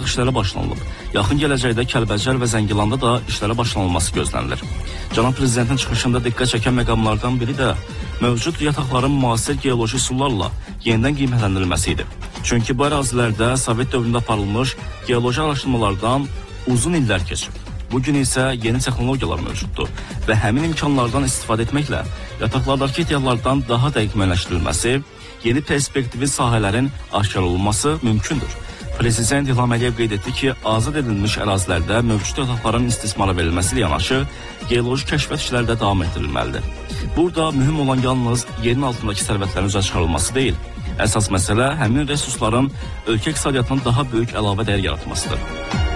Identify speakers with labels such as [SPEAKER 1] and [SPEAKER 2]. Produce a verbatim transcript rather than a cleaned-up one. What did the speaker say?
[SPEAKER 1] işlərə başlanılıb. Yaxın gələcəkdə Kəlbəcər və Zəngilanda da işlərə başlanılması gözlənilir. Cənab Prezidentin çıxışında diqqət çəkən məqamlardan biri də mövcud yataqların müasir geoloji üsullarla yenidən qiymətləndirilməsi idi. Çünki bu ərazilərdə Sovet dövründə aparılmış geoloji araşdırmalardan uzun illər keçib. Bugün isə yeni texnologiyalar mövcuddur və həmin imkanlardan istifadə etməklə yataqlardakı ehtiyatlardan daha dəqiq müəyyənləşdirilməsi, yeni perspektivli sahələrin aşkar olunması mümkündür. Prezident İlham Əliyev qeyd etdi ki, azad edilmiş ərazilərdə mövcud yataqların istismara verilməsi ilə yanaşı, geoloji kəşfiyyat işləri də davam etdirilməlidir. Burada mühüm olan yalnız yerin altındakı sərvətlərin üzə çıxarılması deyil, əsas məsələ həmin resursların ölkə iqtisadiyyatının daha böyük əlavə dəyər yaratmasıdır.